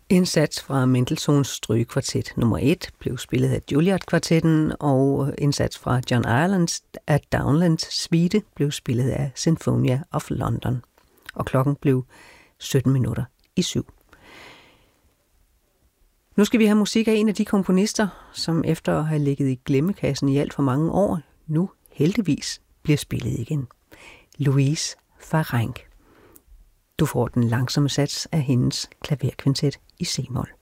En sats fra Mendelssohns strygekvartet nummer 1 blev spillet af Juilliard-kvartetten, og en sats fra John Irelands af Downlands Suite blev spillet af Sinfonia of London. Og klokken blev 7:17. Nu skal vi have musik af en af de komponister, som efter at have ligget i glemmekassen i alt for mange år, nu heldigvis bliver spillet igen. Louise Farrenc. Du får den langsomme sats af hendes klaverkvintet i C-mol.